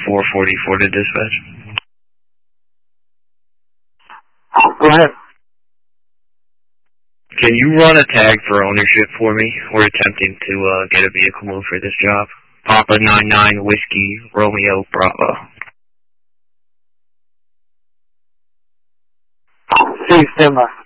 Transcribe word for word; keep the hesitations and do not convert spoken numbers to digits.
four forty-four to dispatch. Go ahead. Can you run a tag for ownership for me? We're attempting to uh, get a vehicle moved for this job. Papa nine nine Whiskey Romeo Bravo. Sí, Sema.